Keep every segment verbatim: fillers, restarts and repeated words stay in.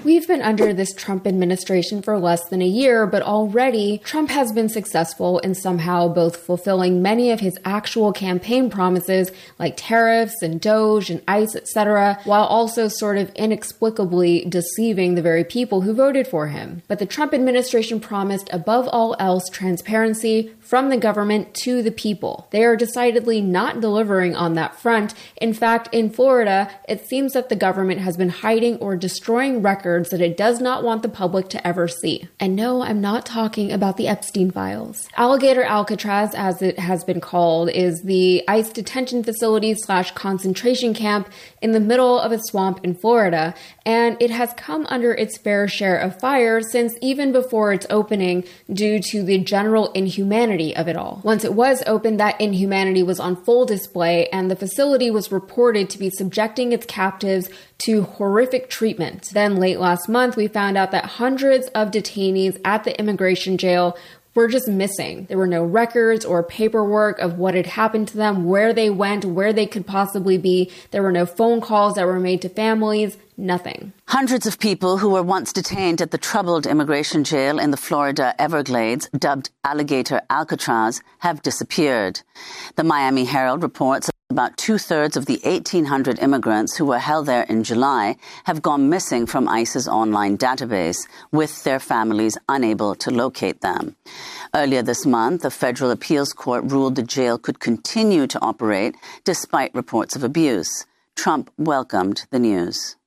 We've been under this Trump administration for less than a year, but already Trump has been successful in somehow both fulfilling many of his actual campaign promises, like tariffs and Doge and ICE, et cetera, while also sort of inexplicably deceiving the very people who voted for him. But the Trump administration promised, above all else, transparency from the government to the people. They are decidedly not delivering on that front. In fact, in Florida, it seems that the government has been hiding or destroying records that it does not want the public to ever see. And no, I'm not talking about the Epstein files. Alligator Alcatraz, as it has been called, is the ICE detention facility slash concentration camp in the middle of a swamp in Florida, and it has come under its fair share of fire since even before its opening due to the general inhumanity of it all. Once it was opened, that inhumanity was on full display, and the facility was reported to be subjecting its captives to horrific treatment. Then late last month, we found out that hundreds of detainees at the immigration jail were just missing. There were no records or paperwork of what had happened to them, where they went, where they could possibly be. There were no phone calls that were made to families. Nothing. Hundreds of people who were once detained at the troubled immigration jail in the Florida Everglades, dubbed Alligator Alcatraz, have disappeared. The Miami Herald reports about two-thirds of the eighteen hundred immigrants who were held there in July have gone missing from ICE's online database, with their families unable to locate them. Earlier this month, the federal appeals court ruled the jail could continue to operate despite reports of abuse. Trump welcomed the news.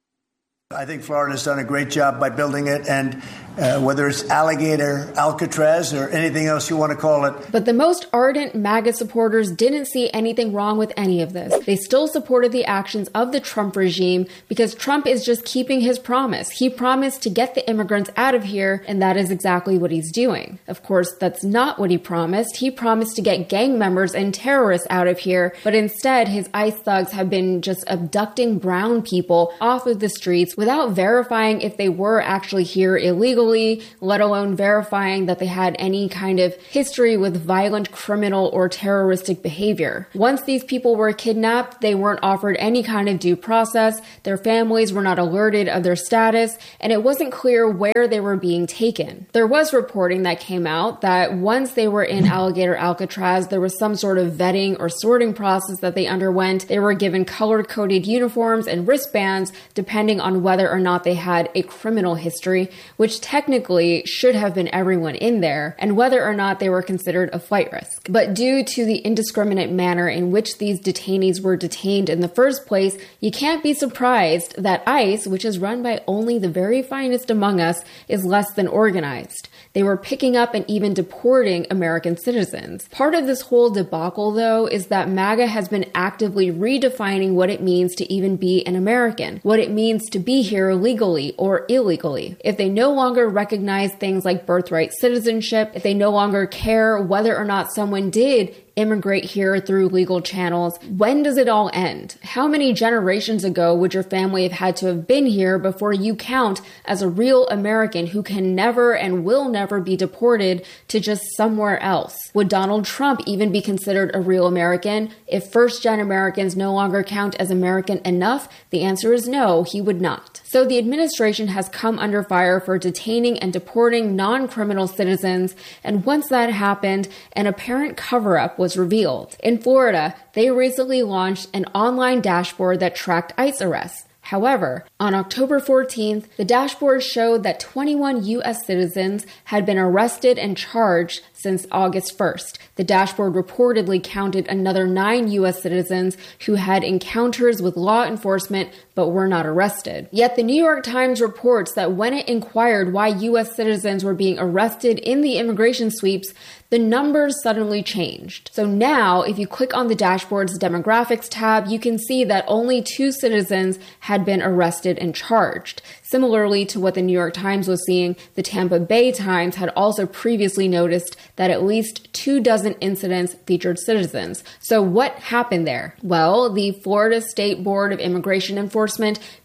I think Florida's done a great job by building it, and uh, whether it's Alligator Alcatraz or anything else you want to call it. But the most ardent MAGA supporters didn't see anything wrong with any of this. They still supported the actions of the Trump regime because Trump is just keeping his promise. He promised to get the immigrants out of here, and that is exactly what he's doing. Of course, that's not what he promised. He promised to get gang members and terrorists out of here, but instead his ICE thugs have been just abducting brown people off of the streets without verifying if they were actually here illegally, let alone verifying that they had any kind of history with violent criminal or terroristic behavior. Once these people were kidnapped, they weren't offered any kind of due process, their families were not alerted of their status, and it wasn't clear where they were being taken. There was reporting that came out that once they were in Alligator Alcatraz, there was some sort of vetting or sorting process that they underwent. They were given color-coded uniforms and wristbands depending on whether or not they had a criminal history, which technically should have been everyone in there, and whether or not they were considered a flight risk. But due to the indiscriminate manner in which these detainees were detained in the first place, you can't be surprised that ICE, which is run by only the very finest among us, is less than organized. They were picking up and even deporting American citizens. Part of this whole debacle, though, is that MAGA has been actively redefining what it means to even be an American, what it means to be here legally or illegally. If they no longer recognize things like birthright citizenship, if they no longer care whether or not someone did immigrate here through legal channels, when does it all end? How many generations ago would your family have had to have been here before you count as a real American who can never and will never be deported to just somewhere else? Would Donald Trump even be considered a real American if first-gen Americans no longer count as American enough? The answer is no, he would not. So the administration has come under fire for detaining and deporting non-criminal citizens, and once that happened, an apparent cover-up was revealed. In Florida, they recently launched an online dashboard that tracked ICE arrests. However, on October fourteenth, the dashboard showed that twenty-one U S citizens had been arrested and charged since August first. The dashboard reportedly counted another nine U S citizens who had encounters with law enforcement but were not arrested. Yet the New York Times reports that when it inquired why U S citizens were being arrested in the immigration sweeps, the numbers suddenly changed. So now, if you click on the dashboard's demographics tab, you can see that only two citizens had been arrested and charged. Similarly to what the New York Times was seeing, the Tampa Bay Times had also previously noticed that at least two dozen incidents featured citizens. So what happened there? Well, the Florida State Board of Immigration Enforcement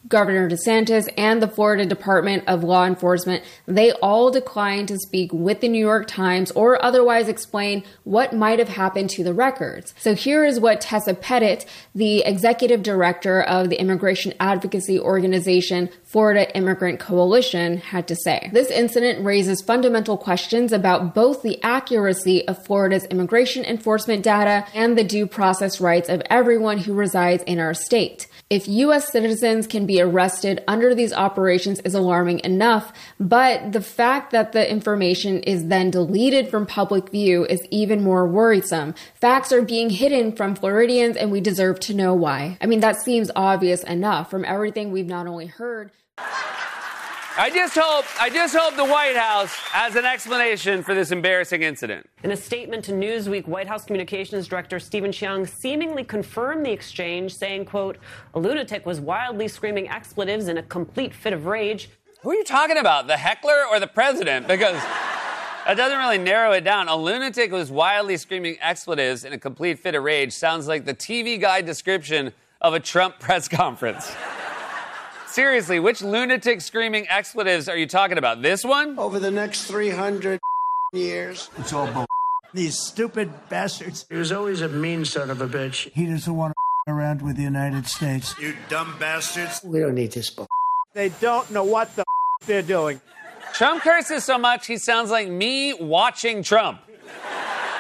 Governor DeSantis and the Florida Department of Law Enforcement, they all declined to speak with the New York Times or otherwise explain what might have happened to the records. So here is what Tessa Pettit, the executive director of the immigration advocacy organization Florida Immigrant Coalition, had to say. This incident raises fundamental questions about both the accuracy of Florida's immigration enforcement data and the due process rights of everyone who resides in our state. If U S citizens can be arrested under these operations is alarming enough, but the fact that the information is then deleted from public view is even more worrisome. Facts are being hidden from Floridians, and we deserve to know why. I mean, that seems obvious enough from everything we've not only heard. I just hope, I just hope the White House has an explanation for this embarrassing incident. In a statement to Newsweek, White House Communications Director Stephen Cheung seemingly confirmed the exchange, saying, quote, "A lunatic was wildly screaming expletives in a complete fit of rage." Who are you talking about, the heckler or the president? Because that doesn't really narrow it down. A lunatic was wildly screaming expletives in a complete fit of rage sounds like the T V guide description of a Trump press conference. Seriously, which lunatic screaming expletives are you talking about? This one? Over the next three hundred years. It's all bull. These stupid bastards. He was always a mean son of a bitch. He doesn't want to around with the United States. You dumb bastards. We don't need this bull. They don't know what the they're doing. Trump curses so much he sounds like me watching Trump.